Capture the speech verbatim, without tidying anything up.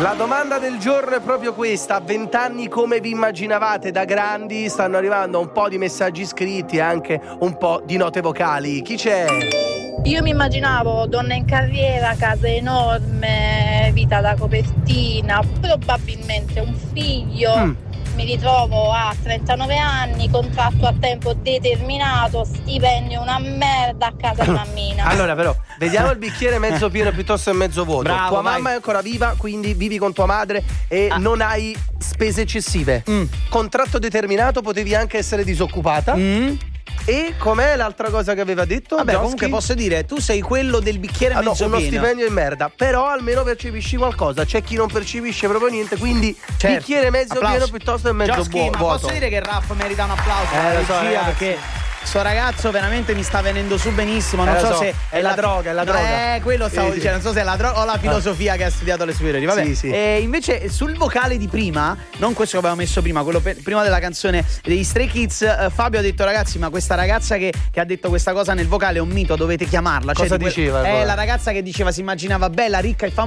La domanda del giorno è proprio questa: a vent'anni come vi immaginavate da grandi? Stanno arrivando un po' di messaggi scritti e anche un po' di note vocali. Chi c'è? Io mi immaginavo donna in carriera, casa enorme, vita da copertina, probabilmente un figlio. Mm. Mi ritrovo a trentanove anni, contratto a tempo determinato, stipendio una merda a casa di mammina. Allora però, vediamo il bicchiere mezzo pieno piuttosto che mezzo vuoto. Bravo, tua vai. mamma è ancora viva, quindi vivi con tua madre e ah. non hai spese eccessive. Mm. Contratto determinato, potevi anche essere disoccupata. Mm. E com'è l'altra cosa che aveva detto? Vabbè, Josky? comunque posso dire, tu sei quello del bicchiere ah, mezzo no, uno pieno. stipendio in merda, però almeno percepisci qualcosa. C'è chi non percepisce proprio niente, quindi certo. bicchiere mezzo applauso. Pieno piuttosto che mezzo Josky, buono. Ma posso dire che il rap merita un applauso? Eh, lo so, regia, perché sto ragazzo veramente mi sta venendo su benissimo. Non eh, so, so se è, è la, la droga, è la droga. Eh, quello stavo sì, dicendo, sì. non so se è la droga o la filosofia ah. che ha studiato alle superiori. Vabbè. Sì, sì. E invece sul vocale di prima, non questo che avevamo messo prima, quello per, prima della canzone degli Stray Kids, eh, Fabio ha detto: ragazzi, ma questa ragazza che, che ha detto questa cosa nel vocale è un mito, dovete chiamarla. Cosa cioè, diceva? È eh, la ragazza che diceva si immaginava bella, ricca e famosa.